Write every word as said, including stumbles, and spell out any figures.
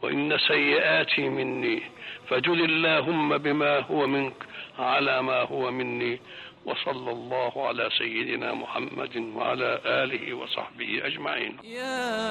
وإن سيئاتي مني، فجل اللهم بما هو منك على ما هو مني. وصلى الله على سيدنا محمد وعلى آله وصحبه أجمعين.